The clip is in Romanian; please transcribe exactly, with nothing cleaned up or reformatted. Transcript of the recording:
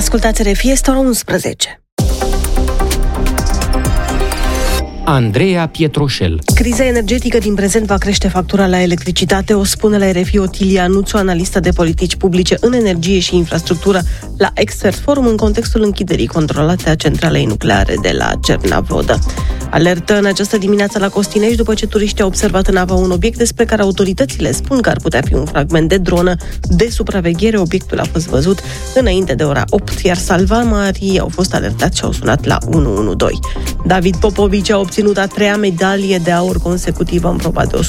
Ascultați R F I, este ora unsprezece. Andreea Pietroșel. Criza energetică din prezent va crește factura la electricitate, o spune la R F I Otilia Nuțu, analistă de politici publice în energie și infrastructură la Expert Forum, în contextul închiderii controlate a centralei nucleare de la Cernavodă. Alertă în această dimineață la Costinești după ce turiștii au observat în apă un obiect despre care autoritățile spun că ar putea fi un fragment de dronă de supraveghere. Obiectul a fost văzut înainte de ora opt, iar salvamarii au fost alertați și au sunat la unu unu doi. David Popovici a obținut a treia medalie de aur consecutivă în proba de o